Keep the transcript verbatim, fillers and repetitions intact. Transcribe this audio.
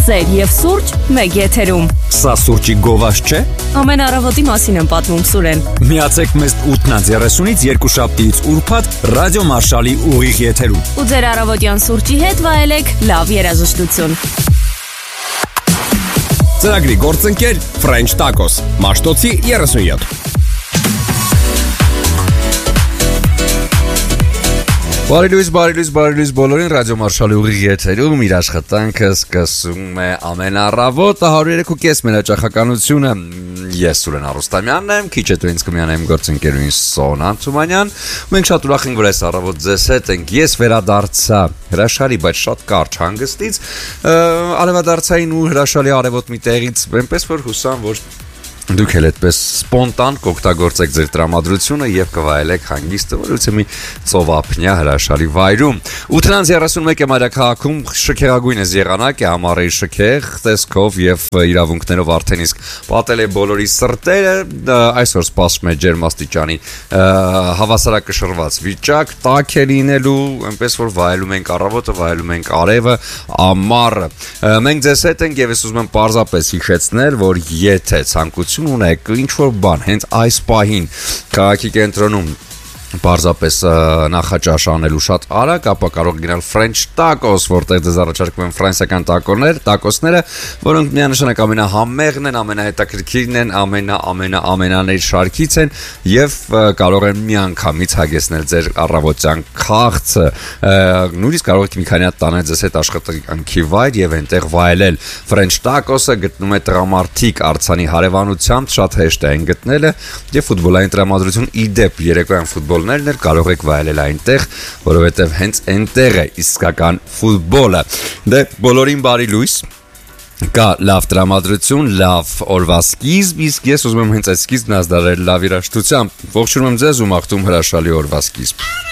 Սեր և սուրճ մեկ եթերում։ Սա սուրճի գովազ չէ։ Ամեն առավոտի մասին եմ պատմում Սուրեն։ Միացեք մեզ ութն երեսունից երկուշաբթիից ուրբաթ Ռադիո Մարշալի ուղիղ եթերում։ Ու ձեր առավոտյան սուրճի հետ վայելեք լավ երաժշտություն։ Ծրագրի գործընկեր French Tacos, Մաշտոցի երեսունյոթ։ Բարի լույս, բարի լույս, բարի լույս բոլորին, Ռադիո Մարշալի ուղիղ եթերում իր աշխատանքը սկսում է ամեն առավոտը հարյուր երեք ու կես մեր հաճախականությունը։ Ես Սուրեն Արուստամյանն եմ, քիչ հետո ինձ կմիանայեմ գործընկերուհին Սոնա Թումանյան։ Մենք շատ ուրախ ենք, որ այս առավոտ ձեզ հետ ենք։ Ես վերադարձա հրաշալի, բայց շատ կարճ հանգստից, արևադարձային ու հրաշալի արևոտ մի տեղից, այնպես որ հուսամ, որ դուք էլ այդպես սպոնտան կօգտագործեք ձեր տրամադրությունը եւ կվայելեք հանգիստը, որովհետեւ մի ծովափնյա հրաշալի վայրում։ ութն երեսունմեկ է մայրաքաղաքում շքեղագույն է եղանակ է համառի շքեղ տեսքով եւ իրավունքներով արդեն իսկ պատել է բոլորի սրտերը, այսօր սպասում է ջերմաստիճանի հավասարակշռված վիճակ, տաք է լինելու, այնպես որ վայելում ենք առավոտը, վայելում ենք արևը, ամառը։ Մենք ձեզ հետ ենք եւ ես ուզում եմ պարզապես հիշեցնել, որ եթե ցանկություն ունեք ինչ-որ բան հենց այս պահին քաղաքի կենտրոնում պարզապես նախաճաշ անելու շատ արագ, ապա կարող գնալ French Tacos, որտեղ դες առաջարկվում են ֆրանսիական տակոներ, տակոսները, որոնք միանշանակ ամենահամեղն են, ամենահետաքրքիրն են, ամենա ամենա ամենաներ շարքից են եւ կարող են միանգամից հագեցնել ձեր առավոտյան քաղցը։ Նույնիսկ կարող եք մի քանի հատ տանել ձեզ հետ աշխատանքի վայր եւ այնտեղ վայելել։ French Tacos-ը գտնում է տրամարտիկ արձանի հարևանությամբ, շատ հեշտ է այն գտնելը եւ ֆուտբոլային տրամադրություն ի դեպ երեկոյան ֆուտբոլ ներ կարող եք վայելել այնտեղ, որովհետև հենց այնտեղ է իսկական ֆուտբոլը։ Դե բոլորին բարի լույս, կա լավ տրամադրություն, լավ օրվա սկիզբ, իսկ ես ուզում եմ հենց այդ սկիզբն ազդարել լավ երաժշտությամբ։ Ողջունում եմ ձեզ ու մաղթում հրաշալի օրվա սկիզբ։